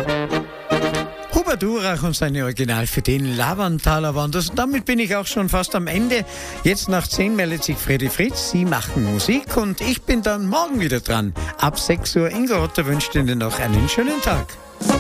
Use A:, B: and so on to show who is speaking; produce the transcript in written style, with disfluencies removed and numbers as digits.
A: Hubert Urach und seine Original für den Lavantaler Wanders. Und damit bin ich auch schon fast am Ende. Jetzt nach 10 meldet sich Freddy Fritz. Sie machen Musik und ich bin dann morgen wieder dran. Ab 6 Uhr. Ingo Rotter wünscht Ihnen noch einen schönen Tag.